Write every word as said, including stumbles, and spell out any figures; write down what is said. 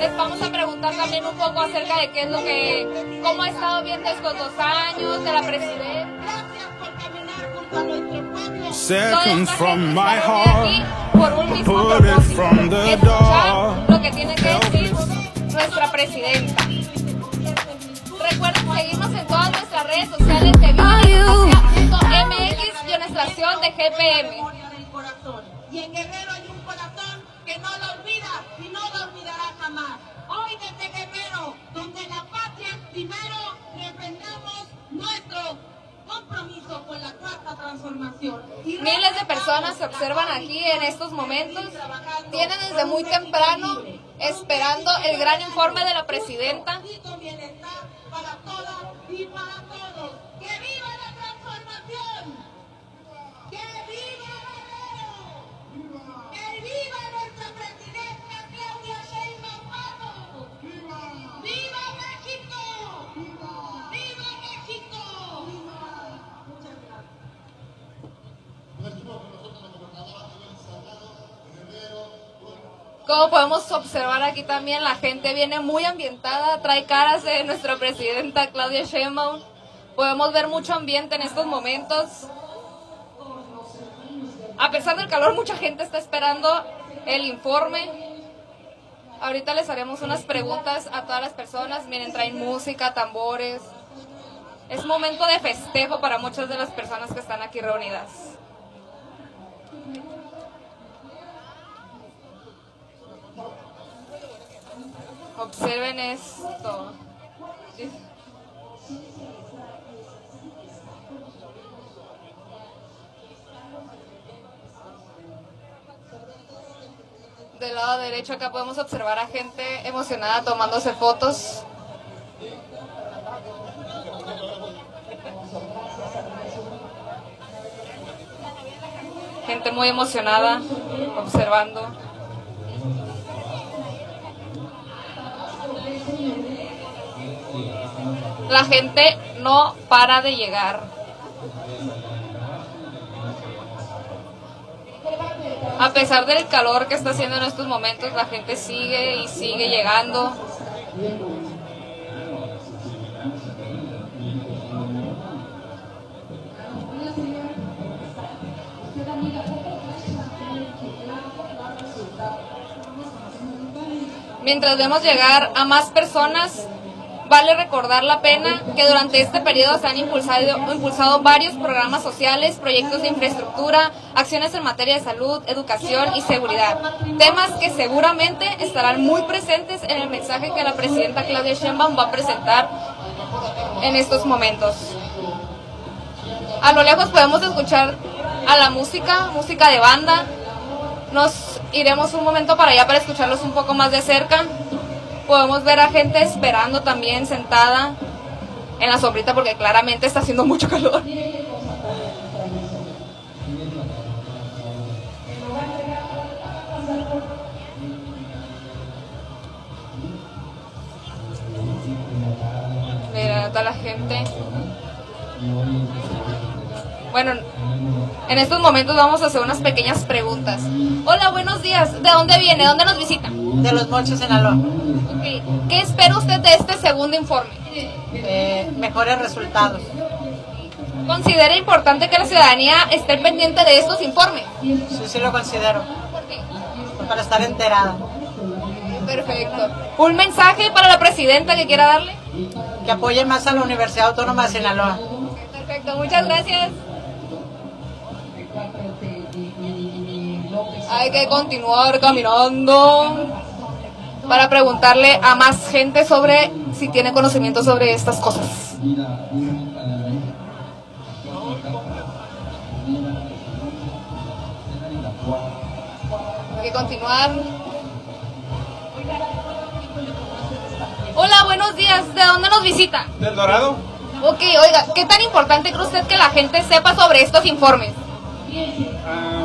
les vamos a preguntar también un poco acerca de qué es lo que, cómo ha estado viendo estos dos años de la presidencia. Seconds from my heart, por un mismo put it from the door. Lo que tiene que decir nuestra presidenta. Recuerden seguirnos en todas nuestras redes sociales de viva.mx y en nuestra estación de G P M. Y en Guerrero hay un corazón que no lo olvida y no lo olvidará jamás. Hoy desde Guerrero, donde la patria es primero, reprendemos nuestro compromiso con la cuarta transformación. Miles de personas se observan aquí en estos momentos. Tienen desde muy temprano esperando el gran informe de la presidenta. Para todas y para todos. ¡Que viva la transformación! ¡Que viva Guerrero! ¡Que viva nuestra presidenta Claudia Sheinbaum! ¡Vamos! ¡Viva! ¡Viva México! ¡Viva! ¡Viva México! Muchas gracias. Como podemos observar aquí también, la gente viene muy ambientada, trae caras de nuestra presidenta Claudia Sheinbaum. Podemos ver mucho ambiente en estos momentos. A pesar del calor, mucha gente está esperando el informe. Ahorita les haremos unas preguntas a todas las personas. Miren, traen música, tambores. Es momento de festejo para muchas de las personas que están aquí reunidas. Observen esto. Del lado derecho acá podemos observar a gente emocionada tomándose fotos. Gente muy emocionada observando. La gente no para de llegar. A pesar del calor que está haciendo en estos momentos, la gente sigue y sigue llegando. Mientras vemos llegar a más personas, vale recordar la pena que durante este periodo se han impulsado, impulsado varios programas sociales, proyectos de infraestructura, acciones en materia de salud, educación y seguridad. Temas que seguramente estarán muy presentes en el mensaje que la presidenta Claudia Sheinbaum va a presentar en estos momentos. A lo lejos podemos escuchar a la música, música de banda. Nos iremos un momento para allá para escucharlos un poco más de cerca. Podemos ver a gente esperando también sentada en la sombrita porque claramente está haciendo mucho calor. Mira, toda la gente. Bueno, en estos momentos vamos a hacer unas pequeñas preguntas. Hola, buenos días. ¿De dónde viene? ¿Dónde nos visita? De Los Mochis, Sinaloa. Okay. ¿Qué espera usted de este segundo informe? Eh, mejores resultados. ¿Considera importante que la ciudadanía esté pendiente de estos informes? Sí, sí lo considero. ¿Por qué? Para estar enterada. Perfecto. ¿Un mensaje para la presidenta que quiera darle? Que apoye más a la Universidad Autónoma de Sinaloa. Perfecto, muchas gracias. Hay que continuar caminando para preguntarle a más gente sobre si tiene conocimiento sobre estas cosas. Hay que continuar. Hola, buenos días. ¿De dónde nos visita? Del Dorado. Ok, oiga, ¿qué tan importante cree usted que la gente sepa sobre estos informes? Uh,